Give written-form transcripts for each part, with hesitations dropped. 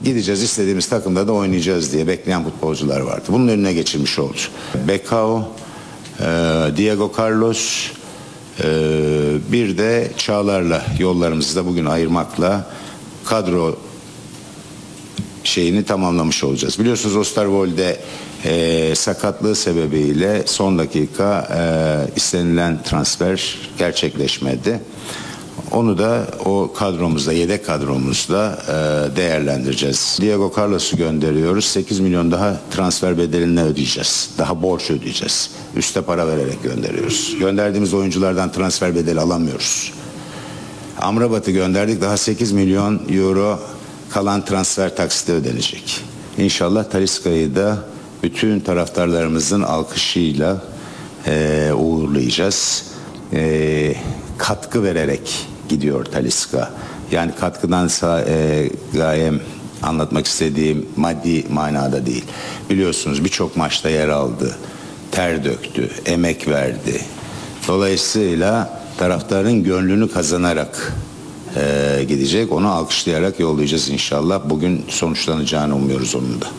gideceğiz, istediğimiz takımda da oynayacağız diye bekleyen futbolcular vardı. Bunun önüne geçilmiş oldu. Becao, Diego Carlos, bir de Çağlar'la yollarımızı da bugün ayırmakla kadro şeyini tamamlamış olacağız. Biliyorsunuz Osterwolde sakatlığı sebebiyle son dakika istenilen transfer gerçekleşmedi. Onu da o kadromuzda, yedek kadromuzda değerlendireceğiz. Diego Carlos'u gönderiyoruz. 8 milyon daha transfer bedelini ödeyeceğiz. Daha borç ödeyeceğiz. Üste para vererek gönderiyoruz. Gönderdiğimiz oyunculardan transfer bedeli alamıyoruz. Amrabat'ı gönderdik. Daha 8 milyon euro kalan transfer taksiti ödenecek. İnşallah Talisca'yı da bütün taraftarlarımızın alkışıyla uğurlayacağız. Katkı vererek gidiyor Talisca. Yani katkıdansa gayem anlatmak istediğim maddi manada değil. Biliyorsunuz birçok maçta yer aldı, ter döktü, emek verdi. Dolayısıyla taraftarın gönlünü kazanarak gidecek. Onu alkışlayarak yollayacağız inşallah. Bugün sonuçlanacağını umuyoruz onun da.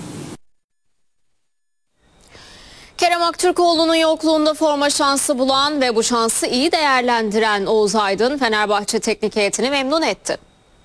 Kerem Aktürkoğlu'nun yokluğunda forma şansı bulan ve bu şansı iyi değerlendiren Oğuz Aydın Fenerbahçe teknik heyetini memnun etti.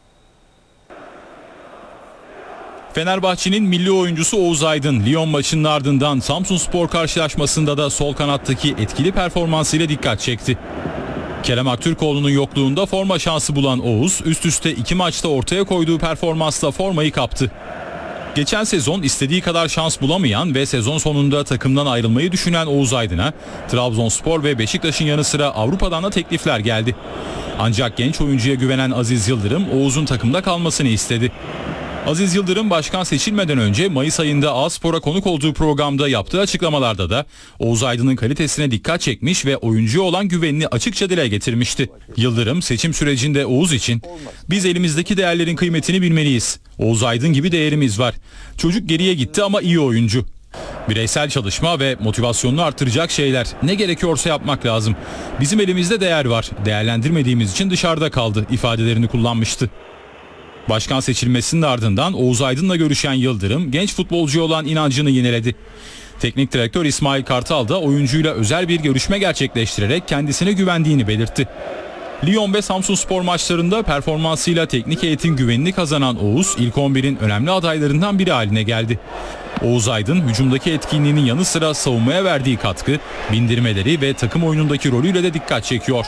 Fenerbahçe'nin milli oyuncusu Oğuz Aydın, Lyon maçının ardından Samsunspor karşılaşmasında da sol kanattaki etkili performansıyla dikkat çekti. Kerem Aktürkoğlu'nun yokluğunda forma şansı bulan Oğuz, üst üste 2 maçta ortaya koyduğu performansla formayı kaptı. Geçen sezon istediği kadar şans bulamayan ve sezon sonunda takımdan ayrılmayı düşünen Oğuz Aydın'a Trabzonspor ve Beşiktaş'ın yanı sıra Avrupa'dan da teklifler geldi. Ancak genç oyuncuya güvenen Aziz Yıldırım Oğuz'un takımda kalmasını istedi. Aziz Yıldırım başkan seçilmeden önce Mayıs ayında A-Spor'a konuk olduğu programda yaptığı açıklamalarda da Oğuz Aydın'ın kalitesine dikkat çekmiş ve oyuncuya olan güvenini açıkça dile getirmişti. Yıldırım seçim sürecinde Oğuz için "Biz elimizdeki değerlerin kıymetini bilmeliyiz. Oğuz Aydın gibi değerimiz var. Çocuk geriye gitti ama iyi oyuncu. Bireysel çalışma ve motivasyonunu artıracak şeyler. Ne gerekiyorsa yapmak lazım. Bizim elimizde değer var. Değerlendirmediğimiz için dışarıda kaldı" ifadelerini kullanmıştı. Başkan seçilmesinin ardından Oğuz Aydın'la görüşen Yıldırım genç futbolcuya olan inancını yineledi. Teknik direktör İsmail Kartal da oyuncuyla özel bir görüşme gerçekleştirerek kendisine güvendiğini belirtti. Lyon ve Samsunspor maçlarında performansıyla teknik heyetin güvenini kazanan Oğuz ilk 11'in önemli adaylarından biri haline geldi. Oğuz Aydın hücumdaki etkinliğinin yanı sıra savunmaya verdiği katkı, bindirmeleri ve takım oyunundaki rolüyle de dikkat çekiyor.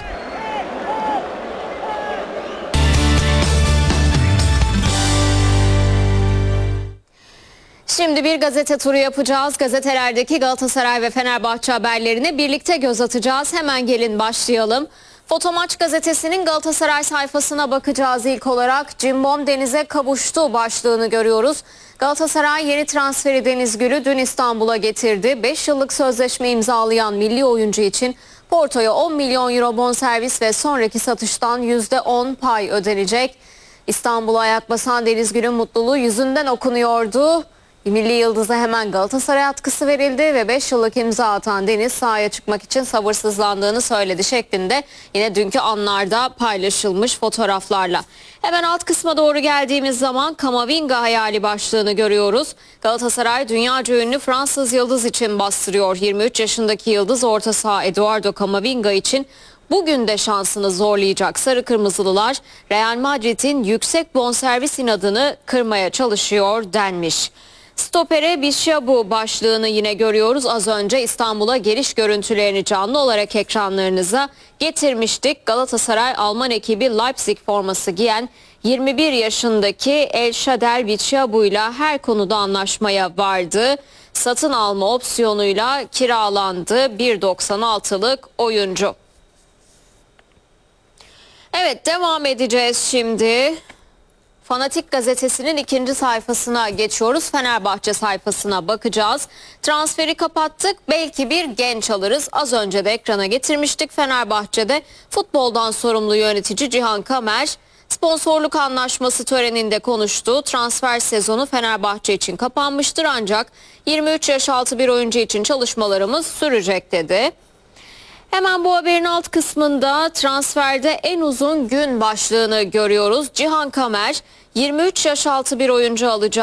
Şimdi bir gazete turu yapacağız. Gazetelerdeki Galatasaray ve Fenerbahçe haberlerine birlikte göz atacağız. Hemen gelin başlayalım. Fotomaç gazetesinin Galatasaray sayfasına bakacağız ilk olarak. Cimbom Deniz'e kavuştu başlığını görüyoruz. Galatasaray yeni transferi Deniz Gül'ü dün İstanbul'a getirdi. 5 yıllık sözleşme imzalayan milli oyuncu için Porto'ya 10 milyon euro bonservis ve sonraki satıştan %10 pay ödenecek. İstanbul'a ayak basan Deniz Gül'ün mutluluğu yüzünden okunuyordu. Milli Yıldız'a hemen Galatasaray atkısı verildi ve 5 yıllık imza atan Deniz sahaya çıkmak için sabırsızlandığını söyledi şeklinde yine dünkü anlarda paylaşılmış fotoğraflarla. Hemen alt kısma doğru geldiğimiz zaman Kamavinga hayali başlığını görüyoruz. Galatasaray dünyaca ünlü Fransız yıldız için bastırıyor. 23 yaşındaki yıldız orta saha Eduardo Camavinga için bugün de şansını zorlayacak Sarı Kırmızılılar Real Madrid'in yüksek bonservis inadını kırmaya çalışıyor denmiş. Stopere Bişyabu başlığını yine görüyoruz. Az önce İstanbul'a geliş görüntülerini canlı olarak ekranlarınıza getirmiştik. Galatasaray Alman ekibi Leipzig forması giyen 21 yaşındaki El Shaddai Bişyabu ile her konuda anlaşmaya vardı. Satın alma opsiyonuyla kiralandı 1.96'lık oyuncu. Evet, devam edeceğiz şimdi. Fanatik gazetesinin ikinci sayfasına geçiyoruz. Fenerbahçe sayfasına bakacağız. Transferi kapattık. Belki bir genç alırız. Az önce de ekrana getirmiştik. Fenerbahçe'de futboldan sorumlu yönetici Cihan Kamer sponsorluk anlaşması töreninde konuştu. Transfer sezonu Fenerbahçe için kapanmıştır ancak 23 yaş altı bir oyuncu için çalışmalarımız sürecek dedi. Hemen bu haberin alt kısmında transferde en uzun gün başlığını görüyoruz. Cihan Kamer 23 yaş altı bir oyuncu alacak.